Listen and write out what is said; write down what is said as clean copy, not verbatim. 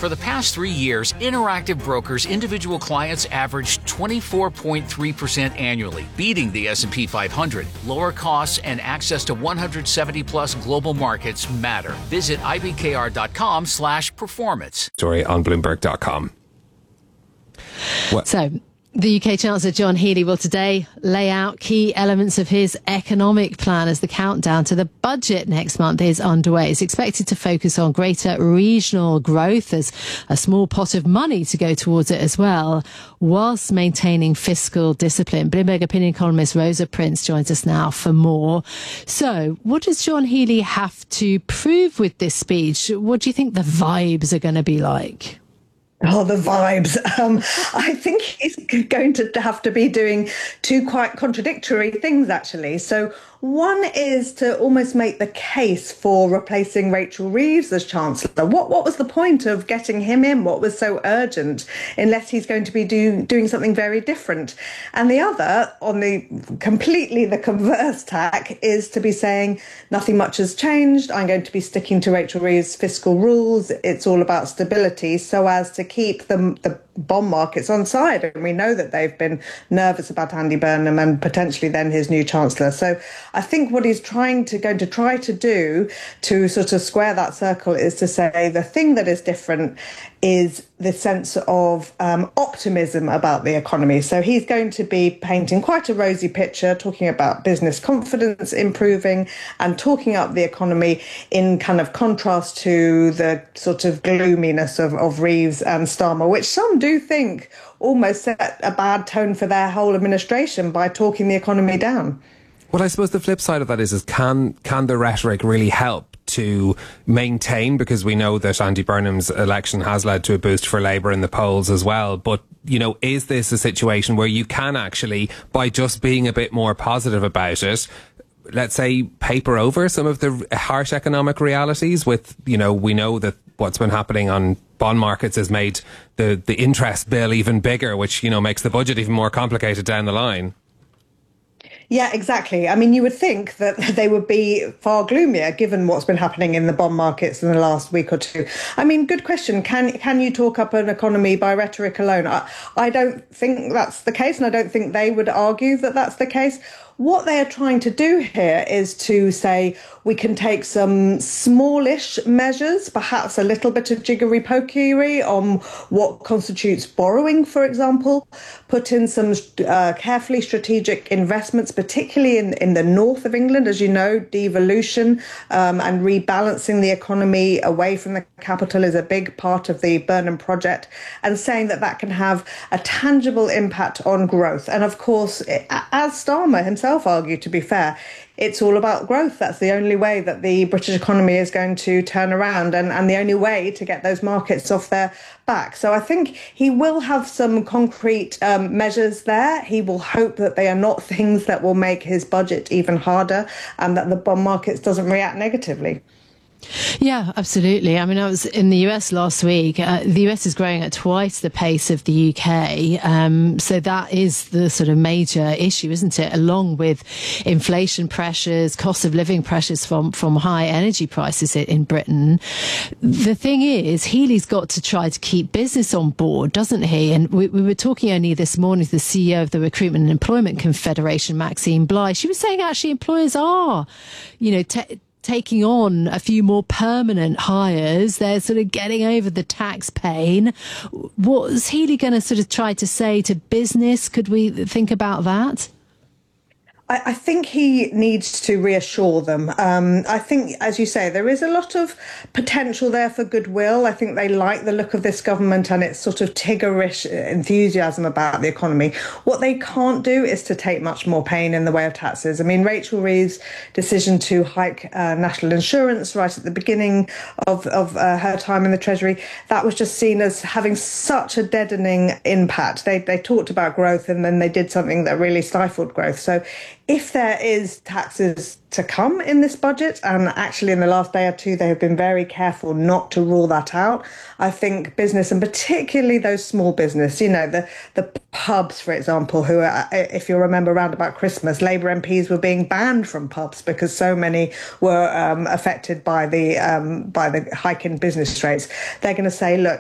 For the past 3 years, Interactive Brokers individual clients averaged 24.3% annually, beating the S&P 500. Lower costs and access to 170-plus global markets matter. Visit ibkr.com/performance. Story on Bloomberg.com. So, the UK Chancellor John Healey will today lay out key elements of his economic plan as the countdown to the budget next month is underway. It's expected to focus on greater regional growth. There's a small pot of money to go towards it as well, whilst maintaining fiscal discipline. Bloomberg opinion columnist Rosa Prince joins us now for more. So, what does John Healey have to prove with this speech? What do you think the vibes are going to be like? Oh, the vibes. I think he's going to have to be doing two quite contradictory things, actually. So one is to almost make the case for replacing Rachel Reeves as Chancellor. What was the point of getting him in? What was so urgent, unless he's going to be doing something very different? And the other, on the completely the converse tack, is to be saying nothing much has changed. I'm going to be sticking to Rachel Reeves' fiscal rules. It's all about stability, so as to keep the bond markets on side. And we know that they've been nervous about Andy Burnham and potentially then his new Chancellor. So I think what he's going to try to do to sort of square that circle is to say the thing that is different is the sense of optimism about the economy. So he's going to be painting quite a rosy picture, talking about business confidence improving and talking up the economy in kind of contrast to the sort of gloominess of Reeves and Starmer, which some do think almost set a bad tone for their whole administration by talking the economy down. Well, I suppose the flip side of that is can the rhetoric really help to maintain, because we know that Andy Burnham's election has led to a boost for Labour in the polls as well. But, you know, is this a situation where you can actually, by just being a bit more positive about it, let's say, paper over some of the harsh economic realities with, you know, we know that what's been happening on bond markets has made the interest bill even bigger, which, you know, makes the budget even more complicated down the line. Yeah, exactly. I mean, you would think that they would be far gloomier given what's been happening in the bond markets in the last week or two. I mean, good question. Can you talk up an economy by rhetoric alone? I don't think that's the case, and I don't think they would argue that that's the case. What they are trying to do here is to say we can take some smallish measures, perhaps a little bit of jiggery-pokery on what constitutes borrowing, for example, put in some carefully strategic investments, particularly in the north of England, as you know, devolution and rebalancing the economy away from the capital is a big part of the Burnham project, and saying that can have a tangible impact on growth. And of course, as Starmer himself argued, to be fair, it's all about growth. That's the only way that the British economy is going to turn around, and the only way to get those markets off their back. So I think he will have some concrete measures there. He will hope that they are not things that will make his budget even harder and that the bond markets doesn't react negatively. Yeah, absolutely. I mean, I was in the US last week. The US is growing at twice the pace of the UK. So that is the sort of major issue, isn't it? Along with inflation pressures, cost of living pressures from high energy prices in Britain. The thing is, Healey's got to try to keep business on board, doesn't he? And we were talking only this morning to the CEO of the Recruitment and Employment Confederation, Maxine Bly. She was saying actually employers are, you know, taking on a few more permanent hires. They're sort of getting over the tax pain. What's Healey going to sort of try to say to business? Could we think about that? I think he needs to reassure them. I think, as you say, there is a lot of potential there for goodwill. I think they like the look of this government and its sort of Tiggerish enthusiasm about the economy. What they can't do is to take much more pain in the way of taxes. I mean, Rachel Reeves' decision to hike national insurance right at the beginning of her time in the Treasury, that was just seen as having such a deadening impact. They talked about growth and then they did something that really stifled growth. So if there is taxes to come in this budget, and actually in the last day or two they have been very careful not to rule that out, I think business, and particularly those small business, you know, the pubs, for example, who are, if you remember around about Christmas, Labour MPs were being banned from pubs because so many were affected by the hike in business rates. They're going to say, look,